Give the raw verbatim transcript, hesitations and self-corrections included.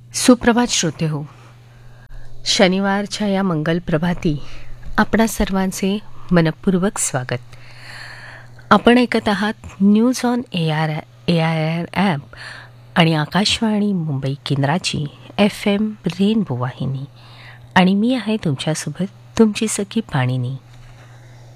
सुप्रभात श्रोते हो. शनिवारच्या या मंगल प्रभाती आपणा सर्वांचे मनपूर्वक स्वागत. आपण ऐकत आहात news on A R A I R app आणि आकाशवाणी मुंबई केंद्राची एफ एम रेनबो वाहिनी, आणि मी आहे तुमच्यासोबत तुमची सखी पाणिनी.